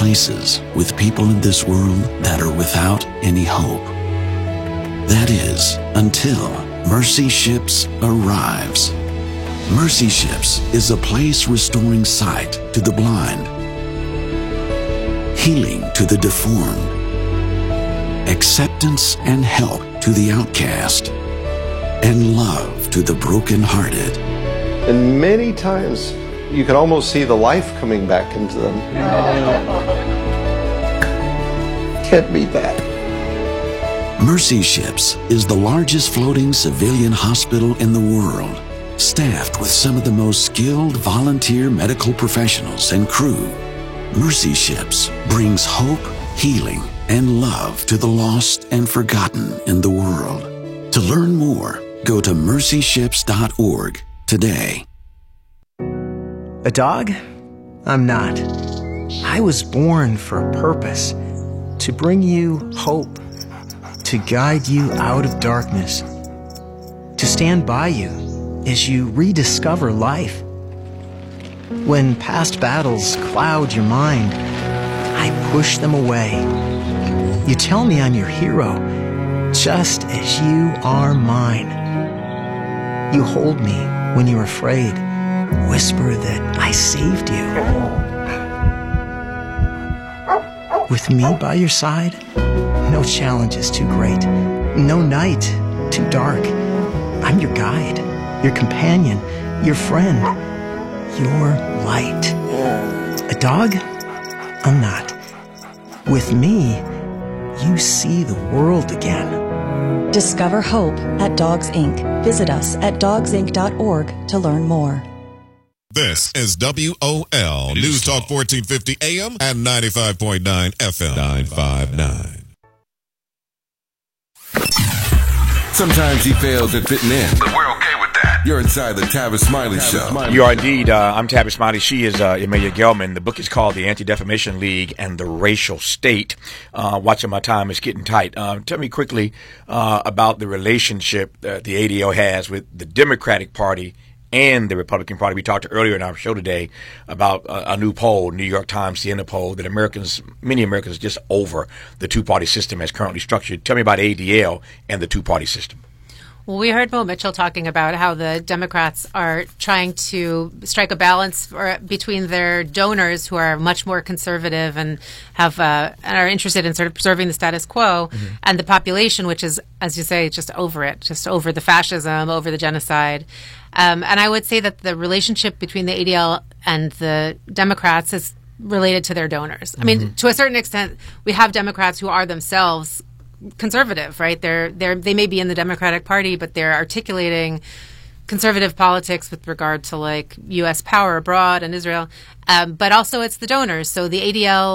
places with people in this world that are without any hope. That is, until Mercy Ships arrives. Mercy Ships is a place restoring sight to the blind, healing to the deformed, acceptance and help to the outcast, and love to the brokenhearted. And many times you can almost see the life coming back into them. Can't beat that. Mercy Ships is the largest floating civilian hospital in the world, staffed with some of the most skilled volunteer medical professionals and crew. Mercy Ships brings hope, healing, and love to the lost and forgotten in the world. To learn more, go to mercyships.org today. A dog? I'm not. I was born for a purpose, to bring you hope, to guide you out of darkness, to stand by you as you rediscover life. When past battles cloud your mind, I push them away. You tell me I'm your hero, just as you are mine. You hold me when you're afraid, whisper that I saved you. With me by your side, no challenge is too great, no night too dark. I'm your guide, your companion, your friend, your light. A dog? I'm not. With me, you see the world again. Discover hope at Dogs Inc. Visit us at dogsinc.org to learn more. This is WOL News Talk 1450 AM and 95.9 FM 959. Sometimes he fails at fitting in, but we're okay with that. You're inside the Tavis Smiley Show. You are indeed. I'm Tavis Smiley. She is Amelia Gelman. The book is called The Anti-Defamation League and the Racial State. Watching my time is getting tight. Tell me quickly about the relationship the ADL has with the Democratic Party and the Republican Party. We talked earlier in our show today about a new poll, New York Times, Siena poll, that many Americans are just over the two-party system as currently structured. Tell me about ADL and the two-party system. Well, we heard Mo Mitchell talking about how the Democrats are trying to strike a balance between their donors, who are much more conservative and have and are interested in sort of preserving the status quo, and the population, which is, as you say, just over it, just over the fascism, over the genocide. And I would say that the relationship between the ADL and the Democrats is related to their donors. I mean, to a certain extent, we have Democrats who are themselves conservative, right? They may be in the Democratic Party, but they're articulating conservative politics with regard to like U.S. power abroad and Israel. But also it's the donors. So the ADL